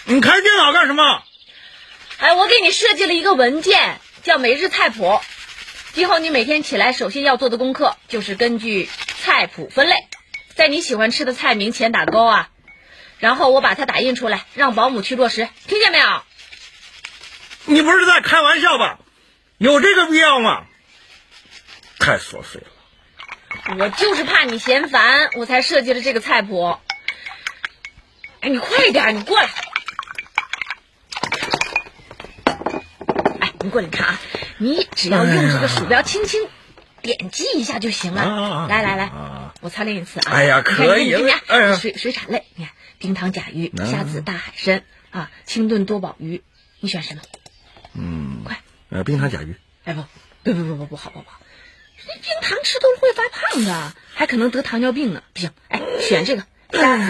你开电脑干什么？ 哎，我给你设计了一个文件，叫每日菜谱。今后你每天起来首先要做的功课就是根据菜谱分类，在你喜欢吃的菜名前打勾啊。然后我把它打印出来，让保姆去落实，听见没有？ 你不是在开玩笑吧？有这个必要吗？太琐碎了。 我就是怕你嫌烦，我才设计了这个菜谱。哎，你快点，你过来。哎，你过来看啊，你只要用这个鼠标轻轻点击一下就行了。来，我操练一次啊！ 哎呀，可以了。 水产类，你看冰糖甲鱼、虾子、大海参啊，清炖多宝鱼，你选什么？ 快，冰糖甲鱼。 哎不好，冰糖吃多了会发胖的，还可能得糖尿病呢。不行，哎，选这个虾子。